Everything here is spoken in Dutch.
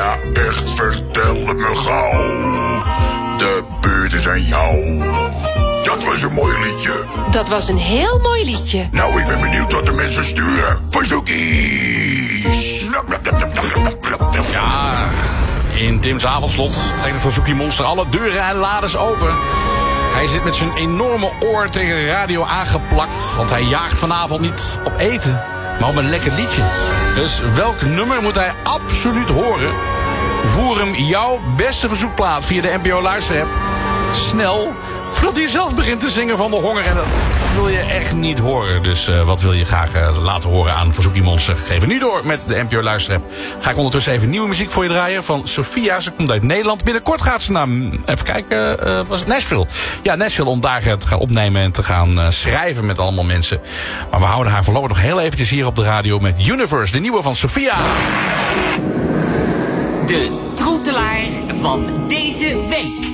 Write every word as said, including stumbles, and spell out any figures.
Ja, echt, vertel het me gauw. De beurt is aan jou. Dat was een mooi liedje. Dat was een heel mooi liedje. Nou, ik ben benieuwd wat de mensen sturen. Verzoekies. Ja, in Tim's avondslot trekt het Verzoekie Monster alle deuren en laders open. Hij zit met zijn enorme oor tegen de radio aangeplakt. Want hij jaagt vanavond niet op eten, maar op een lekker liedje. Dus welk nummer moet hij absoluut horen? Voer hem jouw beste verzoekplaat via de N P O luisterapp. Snel, voordat hij zelf begint te zingen van de honger. En dat wil je echt niet horen. Dus uh, wat wil je graag uh, laten horen aan Verzoekie Monster? Geef het nu door met de N P O luisterapp. Ga ik ondertussen even nieuwe muziek voor je draaien van Sophia. Ze komt uit Nederland. Binnenkort gaat ze naar, even kijken, uh, was het Nashville? Ja, Nashville, om daar te gaan opnemen en te gaan uh, schrijven met allemaal mensen. Maar we houden haar voorlopig nog heel eventjes hier op de radio met Universe, de nieuwe van Sophia. De troetelaar van deze week.